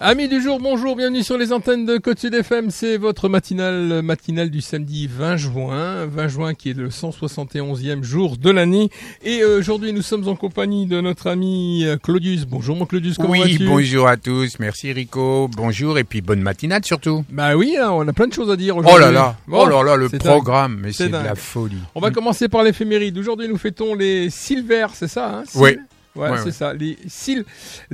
Amis du jour, bonjour, bienvenue sur les antennes de Côte Sud FM, c'est votre matinale du samedi 20 juin qui est le 171e jour de l'année. Et aujourd'hui, nous sommes en compagnie de notre ami Claudius. Bonjour mon Claudius, comment vas-tu ? Oui, bonjour à tous, merci Rico, bonjour et puis bonne matinale surtout. Bah oui, hein, on a plein de choses à dire aujourd'hui. Oh là là, le programme, mais c'est de dingue. la folie. On va commencer par l'éphéméride. Aujourd'hui, nous fêtons les Silver, c'est ça hein ? Oui. Ouais, c'est ça. Les Silver.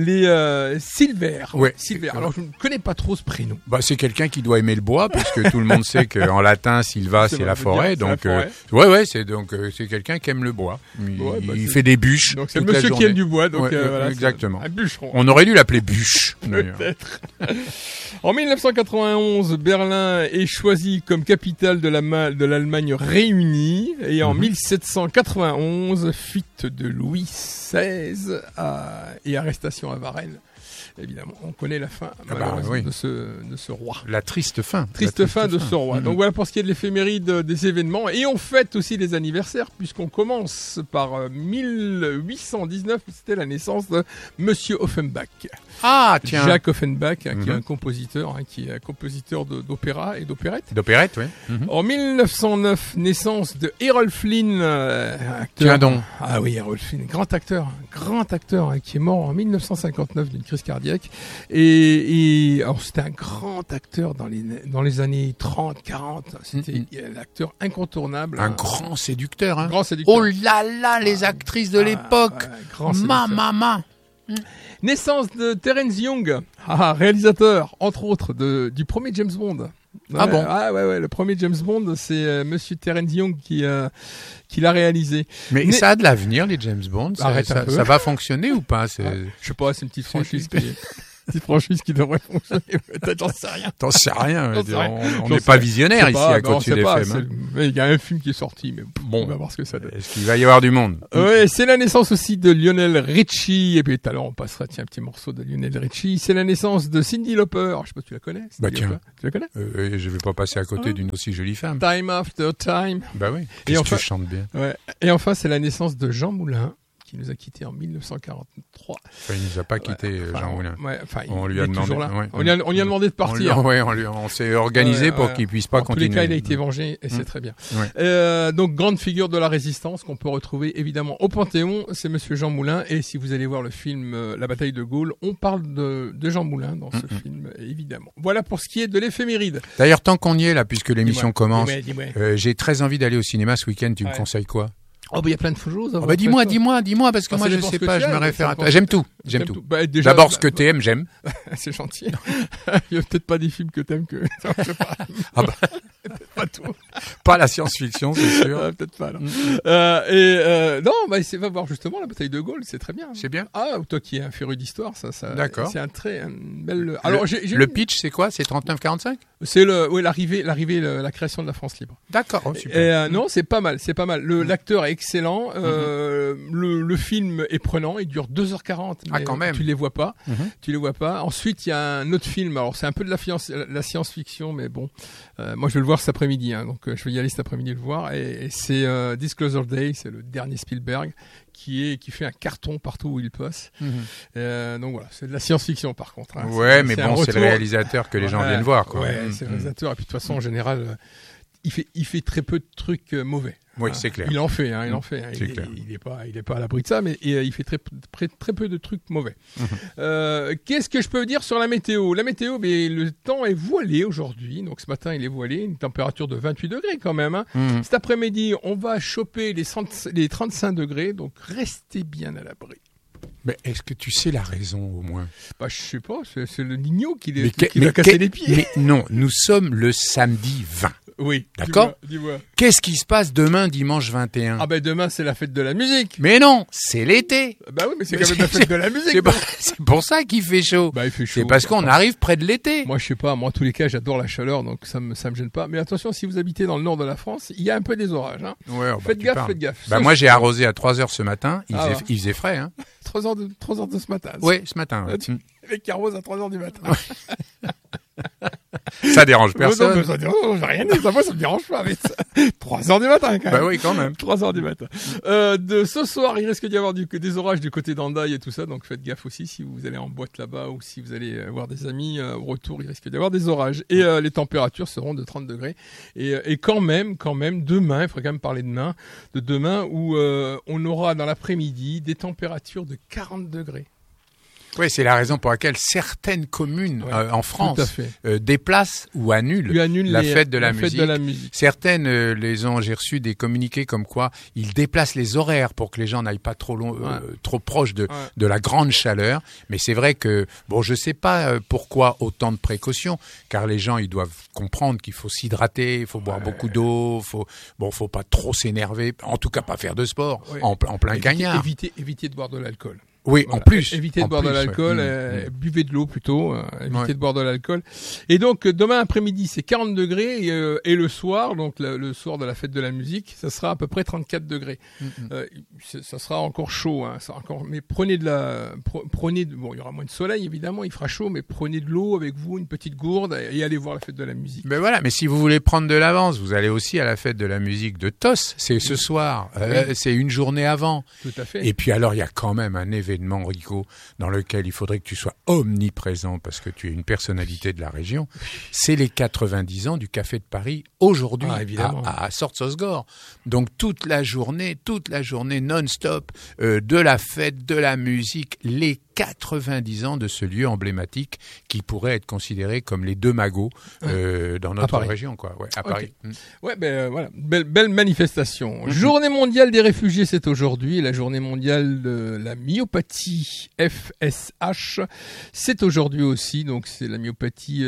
Ouais. Silver. Alors, je ne connais pas trop ce prénom. Bah, c'est quelqu'un qui doit aimer le bois, puisque tout le monde sait qu'en latin, Silva, c'est la forêt. Donc, c'est quelqu'un qui aime le bois. Il fait des bûches. Donc, c'est le monsieur qui aime du bois. Donc, voilà. Exactement. Un bûcheron. On aurait dû l'appeler bûche. Peut-être. En 1991, Berlin est choisi comme capitale de l'Allemagne réunie. Et en 1791, fuite de Louis XVI et arrestation à Varennes. Évidemment, on connaît la fin de ce roi. La triste fin. Triste fin de ce roi. Donc voilà pour ce qui est de l'éphéméride des événements. Et on fête aussi les anniversaires, puisqu'on commence par 1819, c'était la naissance de Monsieur Offenbach. Ah, tiens. Jacques Offenbach, qui est un compositeur, qui est compositeur d'opéra et d'opérette. D'opérette, oui. En 1909, naissance de Errol Flynn, acteur. Tiens donc. Ah oui, Errol Flynn, grand acteur, qui est mort en 1959 d'une crise cardiaque. Et alors c'était un grand acteur dans les années 30, 40. C'était l'acteur incontournable. Un grand séducteur, hein. Grand séducteur. Oh là là, les actrices de l'époque. Maman. Naissance de Terence Young, réalisateur, entre autres, du premier James Bond. Ah bon? Ah ouais, le premier James Bond, c'est Monsieur Terence Young qui l'a réalisé. Mais ça a de l'avenir, les James Bond. Ça va fonctionner ou pas? Je sais pas, c'est une petite franchise qui devrait fonctionner. Peut-être, j'en sais rien. T'en sais rien. On n'est pas visionnaire ici à Côte Sud FM. Il y a un film qui est sorti, mais bon, on va voir ce que ça donne. Est-ce qu'il va y avoir du monde? Ouais, c'est la naissance aussi de Lionel Richie. Et puis tout à l'heure, on passera un petit morceau de Lionel Richie. C'est la naissance de Cyndi Lauper. Je sais pas si tu la connais. Tiens. Tu la connais? Je vais pas passer à côté d'une aussi jolie femme. Time After Time. Bah oui. Et enfin, tu chantes bien. Ouais. Et enfin, c'est la naissance de Jean Moulin, qui nous a quittés en 1943. Enfin, il nous a pas quitté, Jean Moulin. On lui a demandé. On lui a demandé de partir. On s'est organisé pour qu'il puisse pas continuer. En tous les cas, il a été vengé et c'est très bien. Ouais. Donc, grande figure de la résistance qu'on peut retrouver évidemment au Panthéon, c'est Monsieur Jean Moulin. Et si vous allez voir le film La bataille de Gaulle, on parle de Jean Moulin dans ce film, évidemment. Voilà pour ce qui est de l'éphéméride. D'ailleurs, tant qu'on y est là, puisque l'émission commence, dis-moi. j'ai très envie d'aller au cinéma ce week-end. Tu me conseilles quoi? Oh, il y a plein de choses. Dis-moi, parce que moi, je sais pas, je me réfère à toi. J'aime tout. Bah, déjà, d'abord, ce que t'aimes, j'aime. C'est gentil. Il y a peut-être pas des films que t'aimes que, non, je sais pas. Pas tout. Pas la science-fiction, c'est sûr. Peut-être pas, non. Va voir justement la bataille de Gaulle, c'est très bien. C'est bien. Ah, toi qui es un féru d'histoire, ça. D'accord. C'est un bel. Alors, le pitch, c'est quoi? C'est 39-45? C'est l'arrivée, la création de la France libre. D'accord. Oh, super. Non, c'est pas mal. L'acteur est excellent. Le film est prenant. Il dure 2h40. Mais quand même. Tu les vois pas. Tu les vois pas. Ensuite, il y a un autre film. Alors, c'est un peu de la science-fiction, mais bon. Moi, je vais le voir cet après-midi. Donc, je vais y aller cet après-midi le voir. Et c'est Disclosure Day. C'est le dernier Spielberg qui fait un carton partout où il passe. Donc voilà, c'est de la science-fiction par contre. Ouais, mais bon, c'est le réalisateur que les gens viennent voir, quoi. Ouais, c'est le réalisateur. Et puis de toute façon, en général, il fait très peu de trucs mauvais. Oui, c'est clair. Il en fait. C'est clair. Il est pas à l'abri de ça, mais il fait très peu de trucs mauvais. Qu'est-ce que je peux dire sur la météo? La météo, mais le temps est voilé aujourd'hui. Donc ce matin, il est voilé, une température de 28 degrés quand même. Cet après-midi, on va choper les 35 degrés, donc restez bien à l'abri. Mais est-ce que tu sais la raison au moins? Je sais pas, c'est le Niño qui a cassé les pieds. Mais non, nous sommes le samedi 20. Oui. D'accord? Dis-moi. Qu'est-ce qui se passe demain, dimanche 21? Demain, c'est la fête de la musique. Mais non, c'est l'été. Bah oui, mais c'est quand même la fête de la musique. C'est pour ça qu'il fait chaud. Il fait chaud. C'est parce qu'on arrive près de l'été. Moi, je sais pas. Moi, en tous les cas, j'adore la chaleur, donc ça me gêne pas. Mais attention, si vous habitez dans le nord de la France, il y a un peu des orages, hein. Ouais, faites gaffe. Moi, j'ai arrosé à 3h ce matin. Il faisait frais, hein. 3h de ce matin. Oui, ce matin. Les qui arrosent à 3h du matin. Ça dérange personne. Non, ça dérange rien. Moi, ça me dérange pas. 3h du matin, quand même. Bah oui, quand même. 3h du matin. De ce soir, il risque d'y avoir des orages du côté d'Hendaye et tout ça. Donc, faites gaffe aussi si vous allez en boîte là-bas ou si vous allez voir des amis. Au retour, il risque d'y avoir des orages. Et les températures seront de 30 degrés. Et quand même, demain, il faudrait quand même parler de demain où on aura dans l'après-midi des températures de 40 degrés. Oui, c'est la raison pour laquelle certaines communes en France déplacent ou annulent la fête de la musique. Certaines j'ai reçu des communiqués comme quoi ils déplacent les horaires pour que les gens n'aillent pas trop proche de la grande chaleur. Mais c'est vrai que, je sais pas pourquoi autant de précautions, car les gens, ils doivent comprendre qu'il faut s'hydrater, il faut boire beaucoup d'eau, faut pas trop s'énerver, en tout cas pas faire de sport en plein cagnard. Éviter de boire de l'alcool. Oui, en plus. Évitez de boire de l'alcool, buvez de l'eau plutôt, évitez de boire de l'alcool. Et donc, demain après-midi, c'est 40 degrés, et le soir, donc le soir de la fête de la musique, ça sera à peu près 34 degrés. Ça sera encore chaud, mais prenez il y aura moins de soleil, évidemment, il fera chaud, mais prenez de l'eau avec vous, une petite gourde, et allez voir la fête de la musique. Mais voilà, mais si vous voulez prendre de l'avance, vous allez aussi à la fête de la musique de Tos, c'est ce soir, c'est une journée avant. Tout à fait. Et puis alors, il y a quand même un événement, Rico, dans lequel il faudrait que tu sois omniprésent parce que tu es une personnalité de la région. C'est les 90 ans du Café de Paris aujourd'hui à Sorts-Osgore. Donc toute la journée non-stop de la fête, de la musique, les 90 ans de ce lieu emblématique qui pourrait être considéré comme les deux magots dans notre région, quoi. Ouais, à Paris. Ouais, voilà, belle manifestation. Journée mondiale des réfugiés, c'est aujourd'hui. La journée mondiale de la myopathie FSH, c'est aujourd'hui aussi. Donc c'est la myopathie.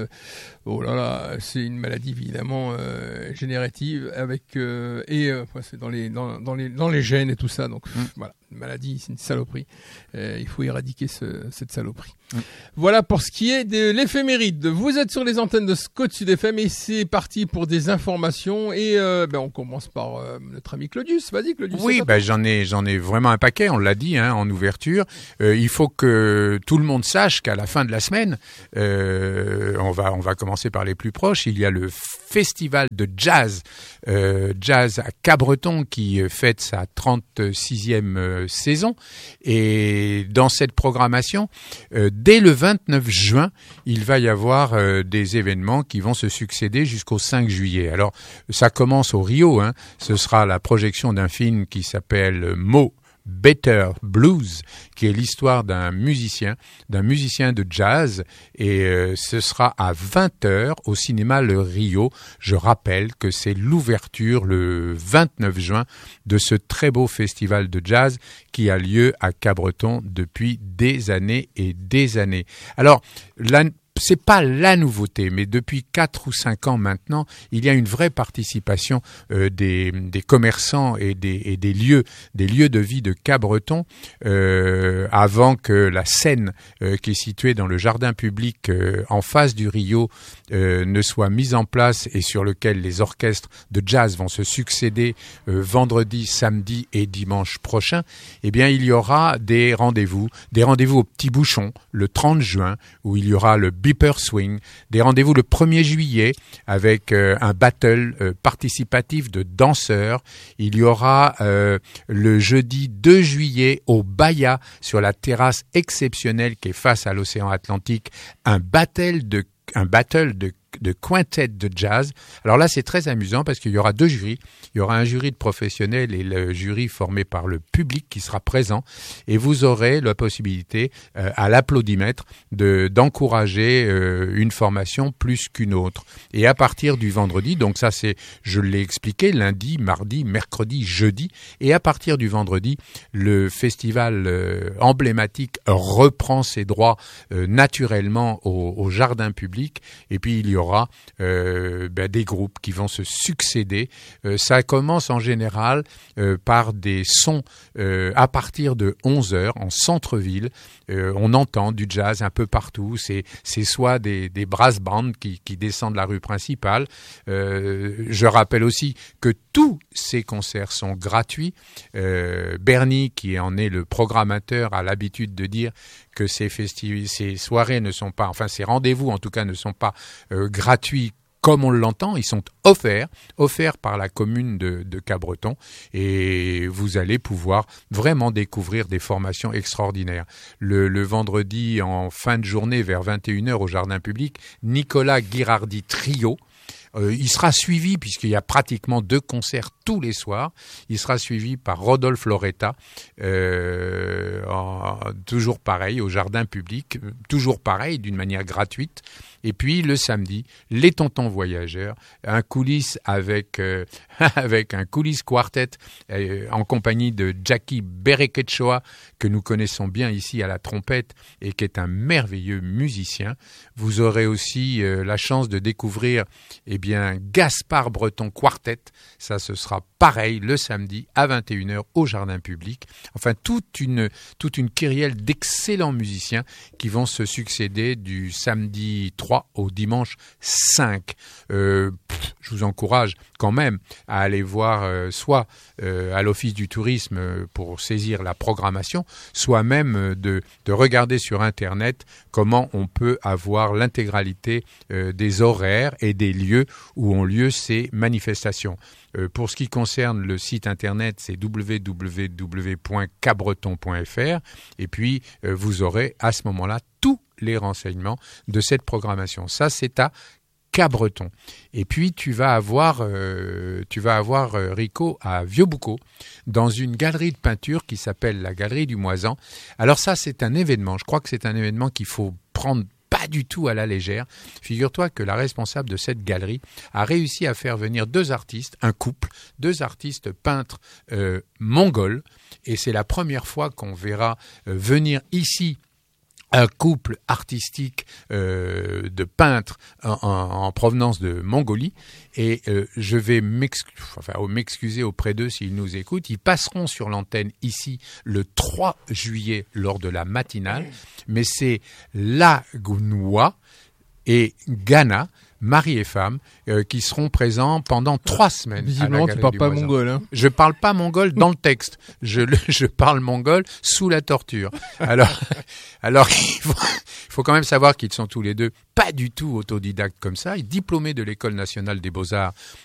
C'est une maladie évidemment générative avec c'est dans les gènes et tout ça. Donc voilà. Maladie, c'est une saloperie. Il faut éradiquer cette saloperie. Voilà pour ce qui est de l'éphéméride. Vous êtes sur les antennes de Côte Sud FM et c'est parti pour des informations. Et on commence par notre ami Claudius. Vas-y, Claudius. Oui, j'en ai vraiment un paquet. On l'a dit en ouverture. Il faut que tout le monde sache qu'à la fin de la semaine, on va commencer par les plus proches. Il y a le festival de jazz à Cabreton qui fête sa 36e saison. Et dans cette programmation, dès le 29 juin, il va y avoir des événements qui vont se succéder jusqu'au 5 juillet. Alors, ça commence au Rio. Ce sera la projection d'un film qui s'appelle Mo Better Blues, qui est l'histoire d'un musicien de jazz, et ce sera à 20h au cinéma Le Rio. Je rappelle que c'est l'ouverture le 29 juin de ce très beau festival de jazz qui a lieu à Cabreton depuis des années et des années. Alors, c'est pas la nouveauté, mais depuis 4 ou 5 ans maintenant, il y a une vraie participation des commerçants et des lieux de vie de Cabreton avant que la scène qui est située dans le jardin public en face du Rio ne soit mise en place et sur lequel les orchestres de jazz vont se succéder vendredi, samedi et dimanche prochain. Eh bien, il y aura des rendez-vous au Petit Bouchon le 30 juin où il y aura le Beeper Swing, des rendez-vous le 1er juillet avec un battle participatif de danseurs. Il y aura le jeudi 2 juillet au Bahia, sur la terrasse exceptionnelle qui est face à l'océan Atlantique, un battle de quintet de jazz. Alors là, c'est très amusant parce qu'il y aura 2 jurys. Il y aura un jury de professionnels et le jury formé par le public qui sera présent. Et vous aurez la possibilité, à l'applaudimètre, d'encourager une formation plus qu'une autre. Et à partir du vendredi, donc ça c'est, je l'ai expliqué, lundi, mardi, mercredi, jeudi. Et à partir du vendredi, le festival emblématique reprend ses droits naturellement au jardin public. Et puis il y aura des groupes qui vont se succéder. Ça commence en général par des sons à partir de 11h en centre-ville. On entend du jazz un peu partout. C'est soit des brass bands qui descendent la rue principale. Je rappelle aussi que tous ces concerts sont gratuits. Bernie, qui en est le programmateur, a l'habitude de dire que ces soirées ne sont pas, enfin ces rendez-vous en tout cas ne sont pas gratuits comme on l'entend, ils sont offerts par la commune de Capbreton, et vous allez pouvoir vraiment découvrir des formations extraordinaires. Le vendredi en fin de journée vers 21h au jardin public, Nicolas Girardi Trio. Il sera suivi, puisqu'il y a pratiquement 2 concerts tous les soirs, il sera suivi par Rodolphe Loretta, toujours pareil, au jardin public, toujours pareil, d'une manière gratuite. Et puis le samedi, les Tontons Voyageurs, un coulisse avec un coulisse quartet en compagnie de Jackie Berekechoa, que nous connaissons bien ici à la trompette et qui est un merveilleux musicien. Vous aurez aussi la chance de découvrir Gaspard Breton Quartet. Ça, ce sera pareil le samedi à 21h au jardin public. Enfin, toute une kyrielle d'excellents musiciens qui vont se succéder du samedi 3 au dimanche 5. Je vous encourage quand même à aller voir soit à l'Office du tourisme pour saisir la programmation, soit même de regarder sur Internet comment on peut avoir l'intégralité des horaires et des lieux où ont lieu ces manifestations. Pour ce qui concerne le site internet, c'est www.capbreton.fr, et puis vous aurez à ce moment-là tous les renseignements de cette programmation. Ça, c'est à Capbreton. Et puis tu vas avoir Rico à Vieux-Boucau, dans une galerie de peinture qui s'appelle la Galerie du Moisan. Alors ça, c'est un événement. Je crois que c'est un événement qu'il faut prendre pas du tout à la légère. Figure-toi que la responsable de cette galerie a réussi à faire venir 2 artistes, un couple, 2 artistes peintres mongols, et c'est la première fois qu'on verra venir ici un couple artistique de peintres en provenance de Mongolie, et je vais m'excuser auprès d'eux s'ils nous écoutent. Ils passeront sur l'antenne ici le 3 juillet lors de la matinale, mais c'est Lagunwa et Ghana, mari et femme, qui seront présents pendant 3 semaines. Visiblement, tu parles pas mongol, hein. Je parle pas mongol dans le texte. Je parle mongol sous la torture. Alors, il faut quand même savoir qu'ils sont tous les deux pas du tout autodidactes comme ça. Diplômés de l'École nationale des beaux-arts